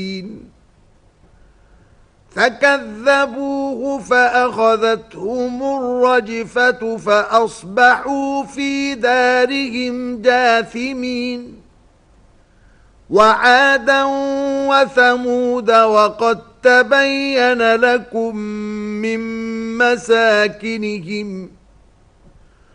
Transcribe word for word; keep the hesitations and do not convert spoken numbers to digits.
فكذبوه فأخذتهم الرجفة فأصبحوا في دارهم جاثمين. وعادا وثمود وقد تبين لكم من مساكنهم